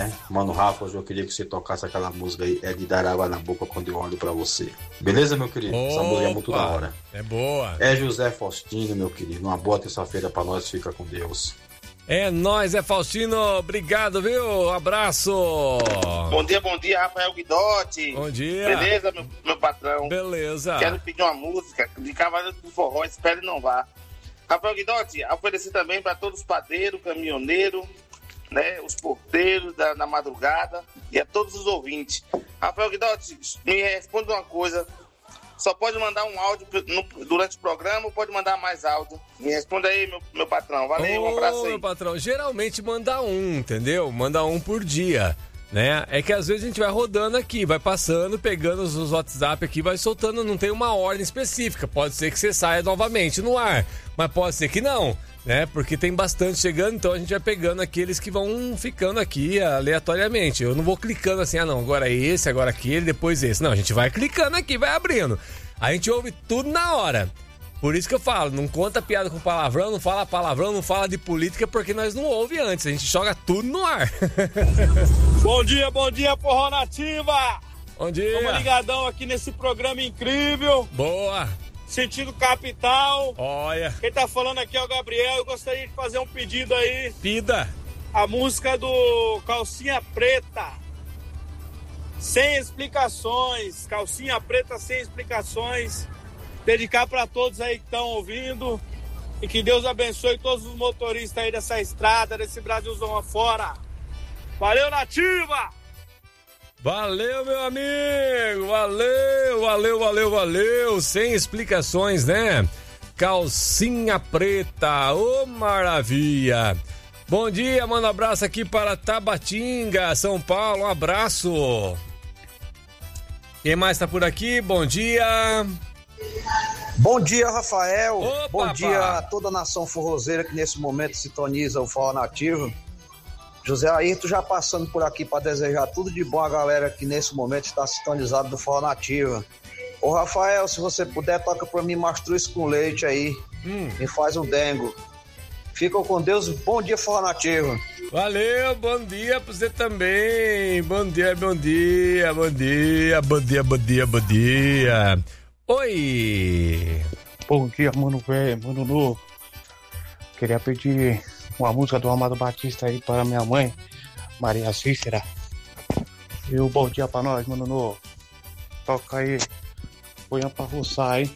né? Mano Rafa, hoje eu queria que você tocasse aquela música aí, é de dar água na boca quando eu olho pra você. Beleza, meu querido? Opa, essa música é muito da hora. É boa. É José Faustino, meu querido. Uma boa terça-feira pra nós, fica com Deus. É nóis, é Faustino. Obrigado, viu? Abraço. Bom dia, Rafael Guidotti. Bom dia. Beleza, meu patrão? Beleza. Quero pedir uma música de Cavaleiro do Forró, espere não vá. Rafael Guidotti, oferecer também para todos os padeiros, caminhoneiros, né, os porteiros na madrugada e a todos os ouvintes. Rafael Guidotti, me responda uma coisa. Só pode mandar um áudio durante o programa ou pode mandar mais áudio? Me responda aí, meu patrão. Valeu, um abraço aí. Meu patrão, geralmente manda um, entendeu? Manda um por dia, né? É que às vezes a gente vai rodando aqui, vai passando, pegando os WhatsApp aqui, vai soltando, não tem uma ordem específica. Pode ser que você saia novamente no ar, mas pode ser que não, né? Porque tem bastante chegando, então a gente vai pegando aqueles que vão ficando aqui aleatoriamente. Eu não vou clicando assim, não, agora esse, agora aquele, depois esse. Não, a gente vai clicando aqui, vai abrindo. A gente ouve tudo na hora. Por isso que eu falo, não conta piada com palavrão, não fala palavrão, não fala de política, porque nós não ouve antes, a gente joga tudo no ar. Bom dia, Forró Nativa! Bom dia! Estamos ligadão aqui nesse programa incrível. Boa! Sentido capital. Olha! Quem tá falando aqui é o Gabriel, eu gostaria de fazer um pedido aí. Pida! A música do Calcinha Preta. Sem explicações, Calcinha Preta sem explicações. Dedicar para todos aí que estão ouvindo e que Deus abençoe todos os motoristas aí dessa estrada, desse Brasilzão afora. Valeu, Nativa! Valeu, meu amigo! Valeu! Sem explicações, né? Calcinha Preta, ô maravilha! Bom dia, manda um abraço aqui para Tabatinga, São Paulo, um abraço! Quem mais tá por aqui? Bom dia! Bom dia, Rafael. Opa, bom dia a toda a nação forrozeira que nesse momento sintoniza o Forró Nativo. José Ayrton já passando por aqui para desejar tudo de bom a galera que nesse momento está sintonizado do Forró Nativo. Ô Rafael, se você puder, toca pra mim Mastruz com leite aí. Me faz um dengo. Ficam com Deus, bom dia, Forró Nativo. Valeu, bom dia pra você também. Bom dia. Oi! Bom dia, mano velho, mano novo. Queria pedir uma música do Amado Batista aí para minha mãe, Maria Cícera. E um bom dia pra nós, mano novo. Toca aí, põe pra roçar, hein?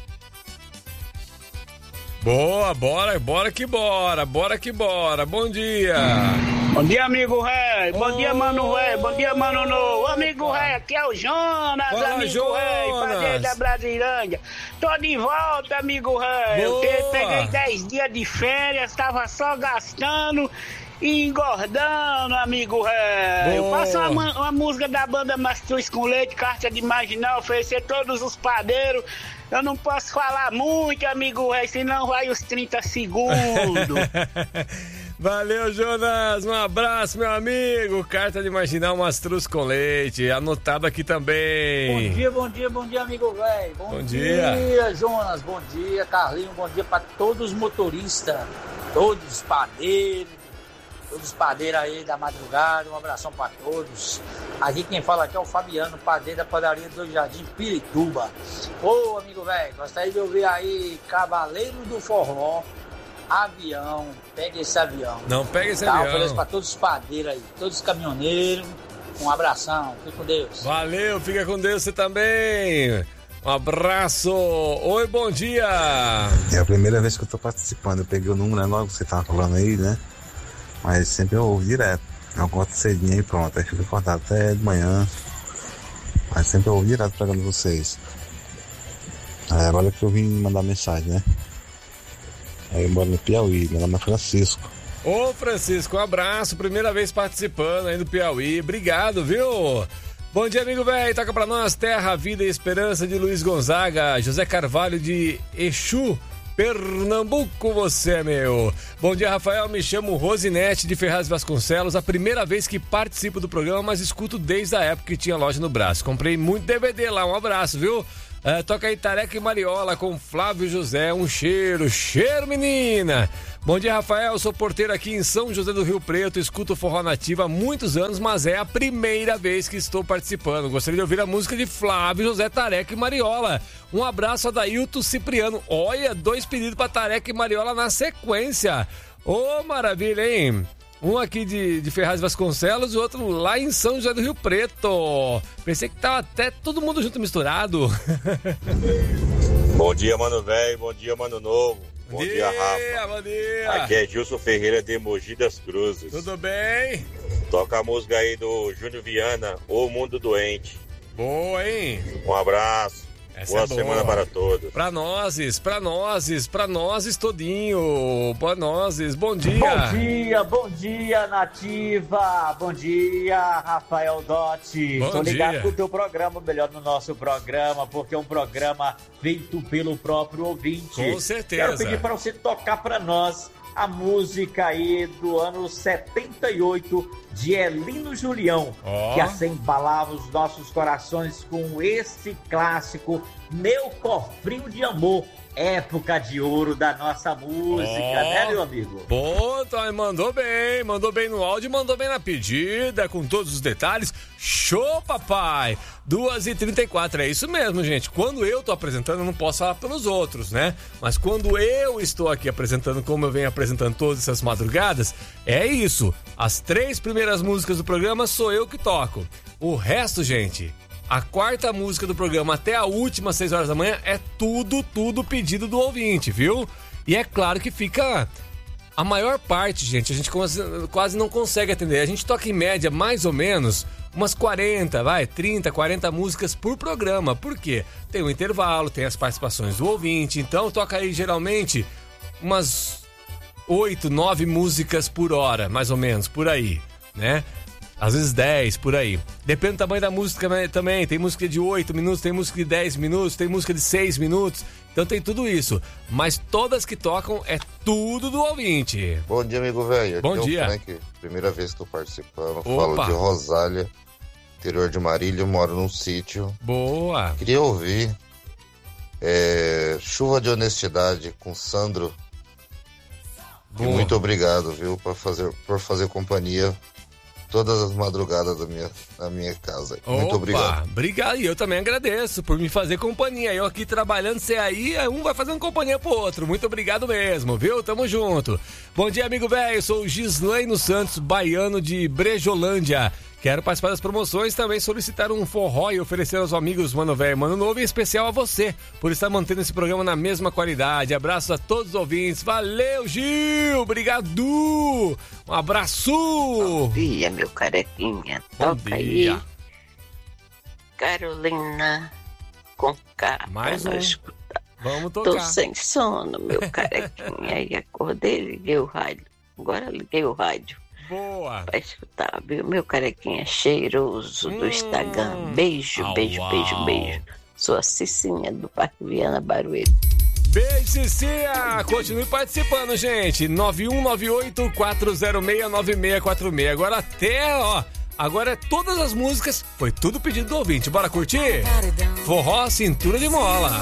Boa, bora que bora. Bom dia. Bom dia, amigo rei. Bom dia, mano rei. Bom dia, mano novo. Amigo rei, aqui é o Jonas, fala, amigo rei. Padre da Brasilândia. Tô de volta, amigo rei. Eu peguei 10 dias de férias, tava só gastando e engordando, amigo rei. Eu faço uma música da banda Mastruz com Leite, Carta de Marginal, oferecer todos os padeiros. Eu não posso falar muito, amigo rei, senão vai os 30 segundos. Valeu, Jonas. Um abraço, meu amigo. Carta de Marginal Mastruz com Leite. Anotado aqui também. Bom dia, amigo velho. Bom dia, Jonas. Bom dia, Carlinhos. Bom dia para todos os motoristas, todos os padeiros aí da madrugada. Um abração para todos. Aqui quem fala aqui é o Fabiano, padeiro da padaria do Jardim Pirituba. Ô, amigo velho, gostaria de ouvir aí Cavaleiro do Forró. Avião, pega esse avião. Não, pega esse avião. Ofereço pra todos os padeiros aí, todos os caminhoneiros. Um abração, fica com Deus. Valeu, fica com Deus você também. Um abraço. Oi, bom dia. É a primeira vez que eu tô participando. Eu peguei o número, logo que você tava falando aí, né? Mas sempre eu ouvo direto. Eu acordo cedinho aí, pronto. Aí fico acordado até de manhã. Mas sempre eu ouvo direto pegando vocês. Agora que eu vim mandar mensagem, né? Aí eu moro no Piauí, meu nome é Francisco. Ô Francisco, um abraço, primeira vez participando aí do Piauí, obrigado, viu? Bom dia, amigo velho, toca pra nós Terra, Vida e Esperança de Luiz Gonzaga, José Carvalho de Exu, Pernambuco, você é meu. Bom dia, Rafael, me chamo Rosinete de Ferraz Vasconcelos, a primeira vez que participo do programa, mas escuto desde a época que tinha loja no braço. Comprei muito DVD lá, um abraço, viu? Toca aí Tareca e Mariola com Flávio José, um cheiro menina. Bom dia, Rafael, sou porteiro aqui em São José do Rio Preto, escuto Forró Nativa há muitos anos, mas é a primeira vez que estou participando. Gostaria de ouvir a música de Flávio José, Tareca e Mariola. Um abraço a Dailton Cipriano. Olha, 2 pedidos para Tareca e Mariola na sequência. Ô, maravilha, hein? Um aqui de Ferraz Vasconcelos e o outro lá em São José do Rio Preto. Pensei que tava até todo mundo junto misturado. Bom dia, mano velho. Bom dia, mano novo. Bom dia, Rafa. Bom dia. Aqui é Gilson Ferreira de Mogi das Cruzes. Tudo bem? Toca a música aí do Júnior Viana, O Mundo Doente. Boa, hein? Um abraço. Essa boa é boa. semana para todos. Pra nós todinho. Boa nozes, bom dia. Bom dia, Nativa. Bom dia, Rafael Dotti. Tô ligado com o teu programa, melhor no nosso programa, porque é um programa feito pelo próprio ouvinte. Com certeza. Quero pedir para você tocar para nós a música aí do ano 78 de Elino Julião, que assim embalava os nossos corações com esse clássico Meu Cofrinho de Amor, época de ouro da nossa música, né, meu amigo? Pô, mandou bem no áudio, mandou bem na pedida, com todos os detalhes. Show, papai! 2h34, é isso mesmo, gente. Quando eu tô apresentando, eu não posso falar pelos outros, né? Mas quando eu estou aqui apresentando, como eu venho apresentando todas essas madrugadas, é isso. As 3 primeiras músicas do programa sou eu que toco. O resto, gente, a 4ª música do programa até a última, 6 horas da manhã, é tudo pedido do ouvinte, viu? E é claro que fica... A maior parte, gente, a gente quase não consegue atender. A gente toca em média, mais ou menos, umas 30, 40 músicas por programa. Por quê? Tem um intervalo, tem as participações do ouvinte. Então toca aí, geralmente, umas 8, 9 músicas por hora, mais ou menos, por aí, né? Às vezes 10, por aí. Depende do tamanho da música também. Tem música de 8 minutos, tem música de 10 minutos, tem música de 6 minutos. Então tem tudo isso. Mas todas que tocam é tudo do ouvinte. Bom dia, amigo velho. Bom dia. Frank, primeira vez que estou participando. Falo de Rosália, interior de Marília. Moro num sítio. Boa. Queria ouvir Chuva de Honestidade com Sandro. Boa. E muito obrigado, viu, por fazer companhia todas as madrugadas da minha casa. Muito obrigado. Obrigado, e eu também agradeço por me fazer companhia. Eu aqui trabalhando, você aí, um vai fazendo companhia pro outro. Muito obrigado mesmo, viu? Tamo junto. Bom dia, amigo velho. Sou o Gislaine Santos, baiano de Brejolândia. Quero participar das promoções, também solicitar um forró e oferecer aos amigos Mano Velho e Mano Novo, em especial a você, por estar mantendo esse programa na mesma qualidade. Abraços a todos os ouvintes. Valeu, Gil! Obrigado! Um abraço! Bom dia, meu carequinha. Toca aí. Carolina com K. Mais um. Escutar. Vamos tocar. Tô sem sono, meu carequinha. Aí acordei, liguei o rádio. Agora liguei o rádio. Boa! Pra escutar, viu? Meu carequinha cheiroso do Instagram. Beijo. Sou a Cicinha do Parque Viana Barueri. Beijo, Cicinha! Continue participando, gente. 9198-406-9646. Agora todas as músicas, foi tudo pedido do ouvinte. Bora curtir? Forró, cintura de mola.